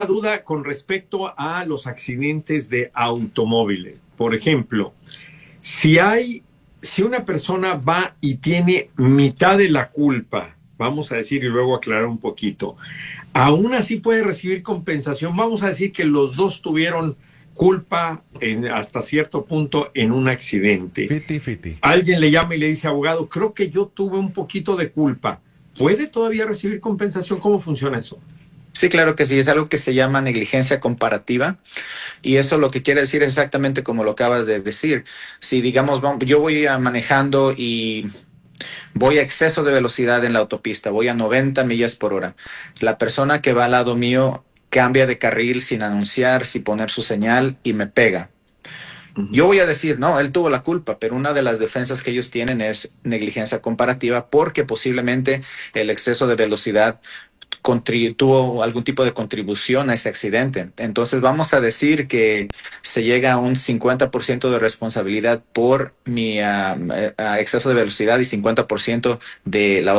duda con respecto a los accidentes de automóviles. Por ejemplo, si una persona va y tiene mitad de la culpa, vamos a decir, y luego aclarar un poquito, aún así puede recibir compensación. Vamos a decir que los dos tuvieron culpa hasta cierto punto en un accidente. Fiti, fiti. Alguien le llama y le dice, abogado, creo que yo tuve un poquito de culpa. ¿Puede todavía recibir compensación? ¿Cómo funciona eso? Sí, claro que sí, es algo que se llama negligencia comparativa y eso lo que quiere decir es exactamente como lo acabas de decir. Si digamos, yo voy manejando y voy a exceso de velocidad en la autopista, voy a 90 millas por hora. La persona que va al lado mío cambia de carril sin anunciar, sin poner su señal y me pega. Yo voy a decir, no, él tuvo la culpa, pero una de las defensas que ellos tienen es negligencia comparativa porque posiblemente el exceso de velocidad tuvo algún tipo de contribución a ese accidente. Entonces vamos a decir que se llega a un 50% de responsabilidad por mi exceso de velocidad y 50% de la